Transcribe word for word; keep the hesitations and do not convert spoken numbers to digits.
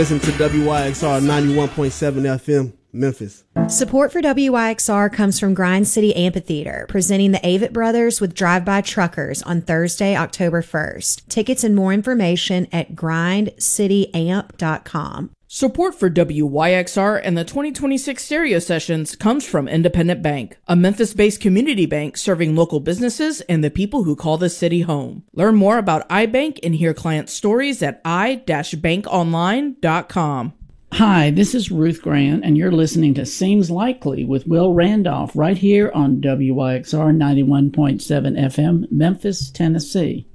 Listen to W Y X R ninety-one point seven F M, Memphis. Support for W Y X R comes from Grind City Amphitheater, presenting the Avett Brothers with Drive-By Truckers on Thursday, October first. Tickets and more information at grind city amp dot com. Support for W Y X R and the twenty twenty-six Stereo Sessions comes from Independent Bank, a Memphis-based community bank serving local businesses and the people who call the city home. Learn more about iBank and hear client stories at i dash bank online dot com. Hi, this is Ruth Grant, and you're listening to Seems Likely with Will Randolph right here on W Y X R ninety-one point seven F M, Memphis, Tennessee.